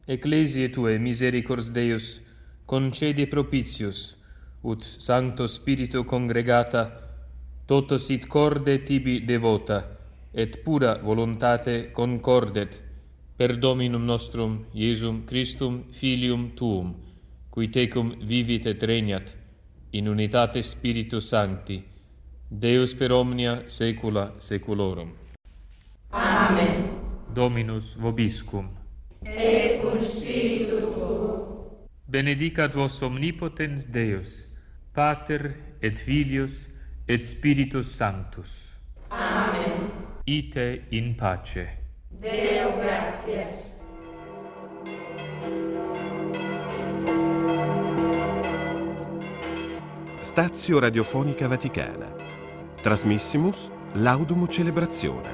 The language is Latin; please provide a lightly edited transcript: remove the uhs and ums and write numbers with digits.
Ecclesiae Tue misericors Deus, concede propitius, ut Sancto Spiritu congregata, toto sit corde tibi devota, et pura voluntate concordet, per Dominum nostrum Iesum Christum Filium Tuum, qui tecum vivit et regnat, in unitate Spiritus Sancti, Deus per omnia saecula saeculorum. Amen. Dominus vobiscum. Et cum spiritu tuo. Benedicat vos omnipotens Deus, Pater et Filius et Spiritus Sanctus. Amen. Ite in pace. Deo gratias. Stazio Radiofonica Vaticana. Trasmissimus Laudum Celebrazione.